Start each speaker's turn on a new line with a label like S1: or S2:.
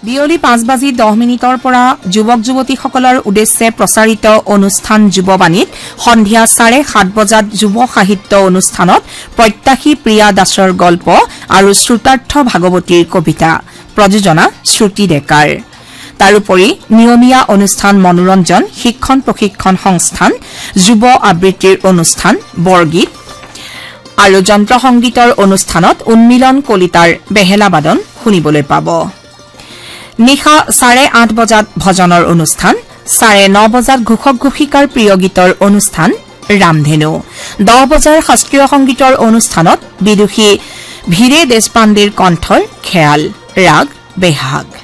S1: বিয়লি 5:10 পৰা যুৱক যুৱতীসকলৰ উদ্দেশ্যে প্ৰচাৰিত অনুষ্ঠান যুৱবাণীত সন্ধিয়া 7:30 বজাত যুৱ সাহিত্য অনুষ্ঠানত প্ৰত্যাশী প্ৰিয়া দাসৰ গল্প আৰু শ্ৰুতাৰ্থ ভাগৱতীৰ কবিতা প্ৰযোজনা শ্ৰুতি ডেকাৰ তাৰোপৰি নিয়মীয়া অনুষ্ঠান মনোৰঞ্জন শিক্ষণ প্ৰশিক্ষণ সংস্থান যুৱ আবৃত্তিৰ অনুষ্ঠান বৰগীত আৰু যন্ত্ৰ সংগীতৰ অনুষ্ঠানত উন্মিলন কলিতাৰ বেহেলাবাদন শুনিবলৈ পাব নিশা 8:30 বজাত ভজনৰ অনুষ্ঠান 9:30 বজাত ঘোষক ঘোষিকাৰ প্ৰিয় গীতৰ অনুষ্ঠান ৰামধেনু 10 বজাৰ শাস্ত্ৰীয় সংগীতৰ অনুষ্ঠানত বিদুষী ভিৰে দেশপাণ্ডেৰ কণ্ঠৰ খেয়াল ৰাগ বেহাগ